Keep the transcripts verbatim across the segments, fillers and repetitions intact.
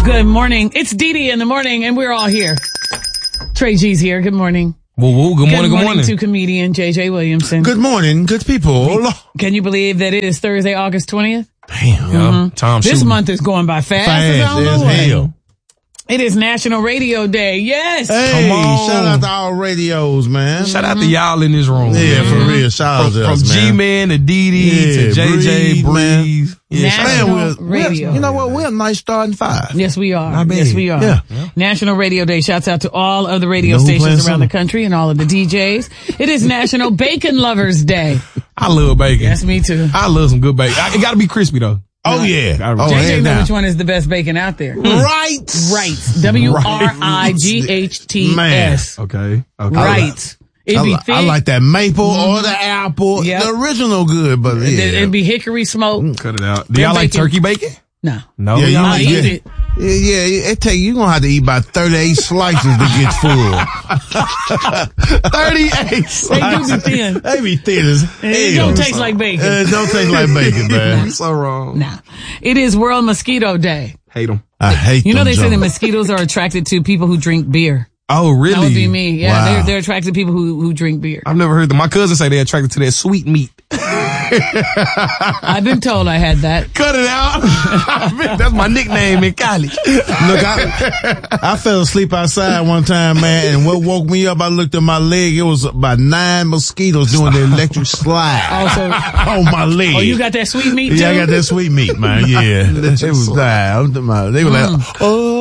Good morning. It's Dee Dee in the morning, and we're all here. Trey G's here. Good morning. Whoa, whoa, good morning, good morning. Good morning to comedian J J Williamson. Good morning, good people. Can you believe that it is Thursday, August twentieth? Damn. Mm-hmm. Time This shooting. month is going by fast. Fast as I don't know as what. hell. It is National Radio Day. Yes. Hey, Come on. shout out to all radios, man. Shout out to y'all in this room. Yeah, man. for real. Shout out From, to from us, man. G-Man to Dee Dee Yeah, to J J, Breeze, man. Breeze. Yeah, shout out. National Man, we're, Radio. we're, you know what? We're a nice starting five. Yes, we are. Not bad. Yes, we are. Yeah. National Radio Day. Shouts out to all of the radio You know who stations playing around something? the country and all of the D Js. It is National Bacon Lovers Day. I love bacon. Yes, me too. I love some good bacon. I, it gotta be crispy though. Oh, yeah. Gotta- Oh, J J hands know down. which one is the best bacon out there. Right. Right. W R I G H T S. Okay. Okay. Right. It'd I, be li- thick. I like that maple or the apple. Yep. The original good, but yeah. It'd, it'd be hickory smoke. Cut it out. Do y'all like bacon. turkey bacon? No. No. Yeah, you I'll might- eat yeah. it. Yeah, yeah, it take, you're gonna have to eat about thirty-eight slices to get full. thirty-eight. They do be thin. They be thin as hell. It don't taste like bacon. Uh, It don't taste like bacon, man. So wrong. Nah. It is World Mosquito Day. Hate them. I hate You know them they say that jokers. mosquitoes are attracted to people who drink beer. Oh, really? That would be me. Yeah, Wow. they're, they're attracted to people who, who drink beer. I've never heard them. My cousins say they're attracted to that sweet meat. I've been told I had that. Cut it out. That's my nickname in college. Look, I, I fell asleep outside one time, man, and what woke me up, I looked at my leg. It was about nine mosquitoes doing the electric slide Also, on my leg. oh, you got that sweet meat too? Yeah, I got that sweet meat, man. Yeah, it was that. They were like, Mm. oh.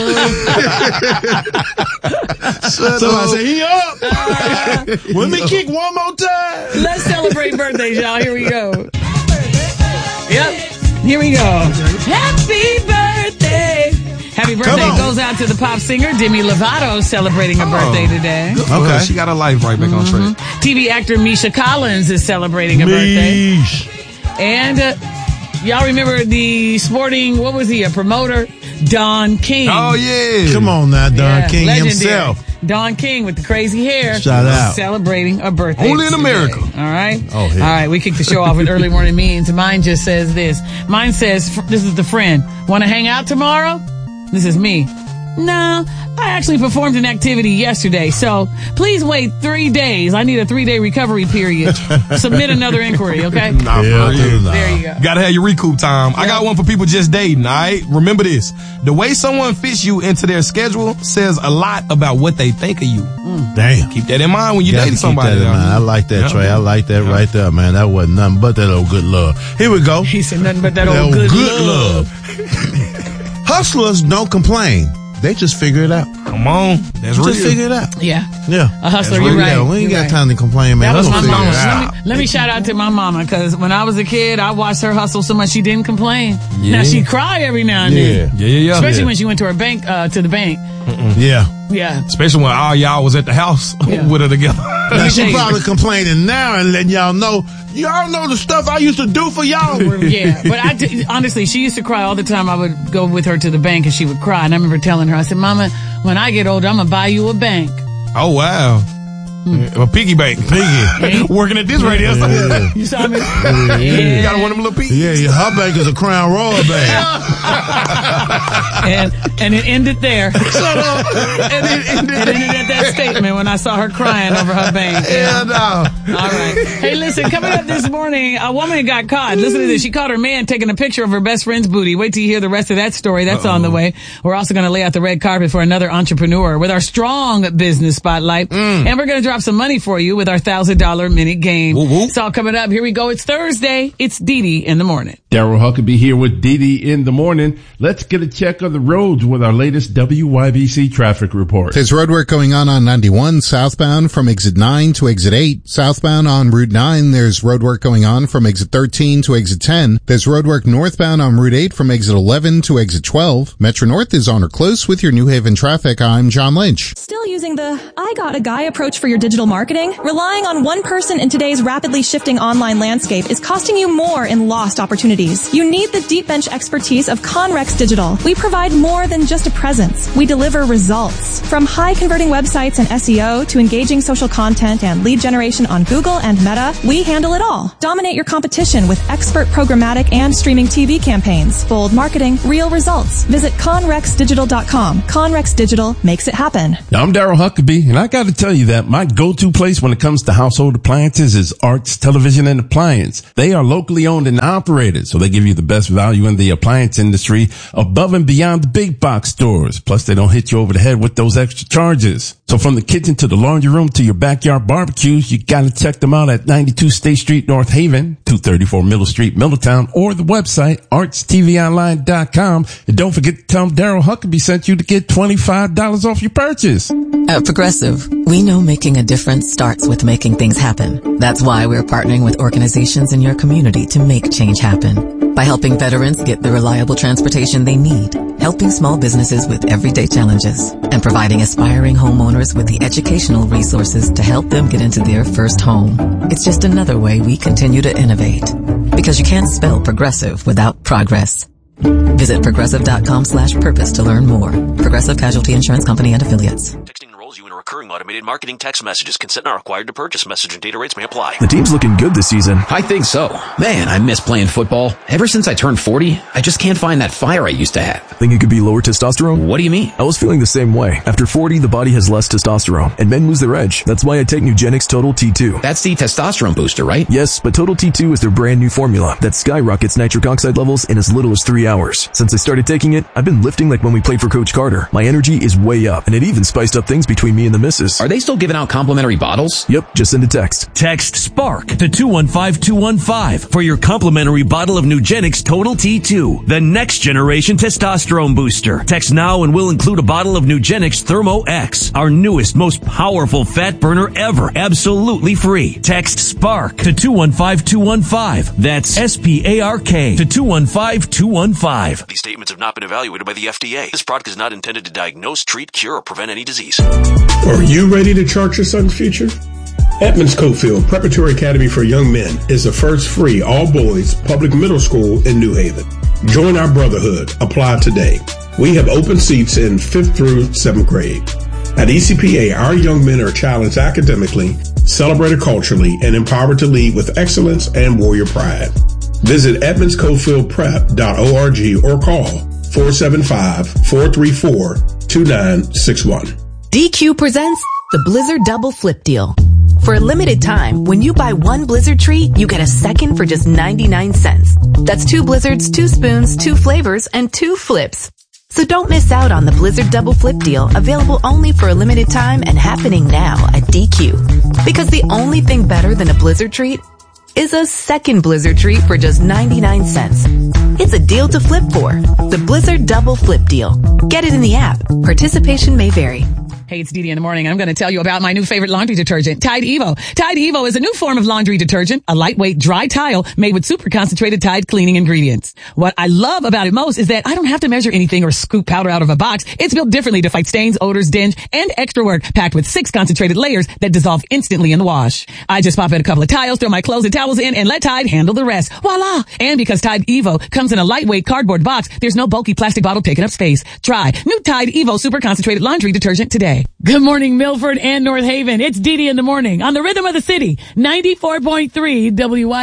Somebody said, he up. Let me kick one more time. Let's celebrate birthdays, y'all. Here we go. Yep. Here we go. Happy birthday. Happy birthday on. goes out to the pop singer Demi Lovato celebrating a birthday today. Good for Okay. her. She got her life right back on track. T V actor Misha Collins is celebrating a birthday. Meesh. And uh, y'all remember the sporting, what was he, a promoter? Don King. Oh, yeah. Come on now, Don Yeah, King legendary. himself. Don King with the crazy hair. Shout out. Celebrating a birthday. Only in today. America. All right? Oh, yeah. All right, we kicked the show off with early morning meetings. Mine just says this. Mine says, this is the friend. Want to hang out tomorrow? This is me. No, I actually performed an activity yesterday, so please wait three days. I need a three-day recovery period. Submit another inquiry, okay? Nah, Yeah, for real. nah. There you go. Gotta have your recoup time. I got one for people just dating, all right? Remember this. The way someone fits you into their schedule says a lot about what they think of you. Damn. Keep that in mind when you're Gotta dating keep somebody. that in I mind. mean. I like that, Yeah. Trey. I like that right there, man. That wasn't nothing but that old good love. Here we go. He said nothing but that, That old good, love. Hustlers don't complain. They just figure it out. Come on. That's real. Just figure it out. Yeah. Yeah. A hustler, That's you're real. right. Yeah, we ain't You're got right. time to complain, man. That was Let's my figure mama. it Let out. me, let me shout out to my mama, because when I was a kid, I watched her hustle so much she didn't complain. Yeah. Now she cry every now and Yeah. then. Yeah, yeah, yeah. Especially Yeah. when she went to her bank, uh, to the bank. Yeah. Yeah. Especially when all y'all was at the house Yeah. with her together. Now she probably complaining now and letting y'all know, y'all know the stuff I used to do for y'all. Yeah, but I d- honestly, she used to cry all the time. I would go with her to the bank and she would cry. And I remember telling her, I said, Mama, when I get older, I'm going to buy you a bank. Oh, wow. A piggy bank. Piggy. Working at this radio. Yeah. You saw me? You got one of them little piggies. Yeah, yeah, her bank is a Crown Royal bank. And, and it ended there. Shut up. And it ended. It ended at that statement when I saw her crying over her bank. Yeah, no. All right. Hey, listen, coming up this morning, a woman got caught. Listen to this. She caught her man taking a picture of her best friend's booty. Wait till you hear the rest of that story. That's Uh-oh. on the way. We're also going to lay out the red carpet for another entrepreneur with our strong business spotlight. Mm. And we're going to drop some money for you with our one thousand dollars minute game. Woo-woo. It's all coming up. Here we go. It's Thursday. It's Dee Dee in the morning. Daryl Huckabee here with Dee Dee in the morning. Let's get a check on the roads with our latest W Y B C traffic report. There's roadwork going on on ninety-one southbound from exit nine to exit eight. Southbound on Route nine, there's roadwork going on from exit thirteen to exit ten. There's roadwork northbound on Route eight from exit eleven to exit twelve. Metro North is on or close with your New Haven traffic. I'm John Lynch. Still using the I got a guy approach for your digital marketing? Relying on one person in today's rapidly shifting online landscape is costing you more in lost opportunities. You need the deep bench expertise of Conrex Digital. We provide more than just a presence. We deliver results. From high converting websites and S E O to engaging social content and lead generation on Google and Meta, we handle it all. Dominate your competition with expert programmatic and streaming T V campaigns. Bold marketing, real results. Visit conrex digital dot com. Conrex Digital makes it happen. Now, I'm Daryl Huckabee, and I got to tell you that my go-to place when it comes to household appliances is Arts Television and Appliance. They are locally owned and operated, so they give you the best value in the appliance industry above and beyond the big box stores. Plus, they don't hit you over the head with those extra charges. So from the kitchen to the laundry room to your backyard barbecues, you got to check them out at ninety-two State Street, North Haven, two thirty-four Middle Street, Middletown, or the website arts t v online dot com. And don't forget to tell them Daryl Huckabee sent you to get twenty-five dollars off your purchase. At Progressive, we know making a difference starts with making things happen. That's why we're partnering with organizations in your community to make change happen. By helping veterans get the reliable transportation they need, helping small businesses with everyday challenges, and providing aspiring homeowners with the educational resources to help them get into their first home. It's just another way we continue to innovate. Because you can't spell progressive without progress. Visit progressive.com slash purpose to learn more. Progressive Casualty Insurance Company and Affiliates. Texting enrolls you in a recurring automated marketing text messages. Consent not required to purchase. Message and data rates may apply. The team's looking good this season. I think so. Man, I miss playing football. Ever since I turned forty, I just can't find that fire I used to have. Think it could be lower testosterone? What do you mean? I was feeling the same way. After forty, the body has less testosterone, and men lose their edge. That's why I take Nugenix Total T two. That's the testosterone booster, right? Yes, but Total T two is their brand new formula that skyrockets nitric oxide levels in as little as three hours. Since I started taking it, I've been lifting like when we played for Coach Carter. My energy is way up, and it even spiced up things between me and the missus. Are they still giving out complimentary bottles? Yep, just send a text. Text SPARK to two one five two one five for your complimentary bottle of Nugenix Total T two, the next generation testosterone booster. Text now and we'll include a bottle of Nugenix Thermo X, our newest, most powerful fat burner ever, absolutely free. Text SPARK to two one five two one five. That's S P A R K to two one five two one five. These statements have not been evaluated by the F D A. This product is not intended to diagnose, treat, cure, or prevent any disease. Are you ready to chart your son's future? Edmonds Cofield Preparatory Academy for Young Men is the first free all-boys public middle school in New Haven. Join our brotherhood. Apply today. We have open seats in fifth through seventh grade. At E C P A, our young men are challenged academically, celebrated culturally, and empowered to lead with excellence and warrior pride. Visit edmonds cofield prep dot org or call four seven five, four three four, two nine six one. D Q presents the Blizzard Double Flip Deal. For a limited time, when you buy one Blizzard treat, you get a second for just ninety-nine cents. That's two Blizzards, two spoons, two flavors, and two flips. So don't miss out on the Blizzard Double Flip Deal, available only for a limited time and happening now at D Q. Because the only thing better than a Blizzard treat is a second Blizzard treat for just ninety-nine cents. It's a deal to flip for. The Blizzard Double Flip Deal. Get it in the app. Participation may vary. Hey, it's Dee Dee in the morning. I'm going to tell you about my new favorite laundry detergent, Tide Evo. Tide Evo is a new form of laundry detergent, a lightweight dry tile made with super concentrated Tide cleaning ingredients. What I love about it most is that I don't have to measure anything or scoop powder out of a box. It's built differently to fight stains, odors, dinge, and extra work, packed with six concentrated layers that dissolve instantly in the wash. I just pop in a couple of tiles, throw my clothes and towels in, and let Tide handle the rest. Voila! And because Tide Evo comes in a lightweight cardboard box, there's no bulky plastic bottle taking up space. Try new Tide Evo super concentrated laundry detergent today. Good morning, Milford and North Haven. It's Dee Dee in the morning on the rhythm of the city, ninety-four point three W I